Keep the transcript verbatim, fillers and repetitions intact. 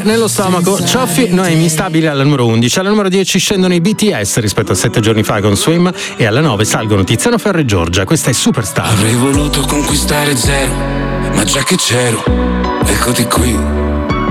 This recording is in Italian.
nello stomaco. Cioffi, Noemi stabili alla numero undici. Alla numero dieci scendono i B T S rispetto a sette giorni fa con Swim, e alla nove salgono Tiziano Ferro e Giorgia. Questa è Superstar. Avrei voluto conquistare zero, ma già che c'ero, eccoti qui.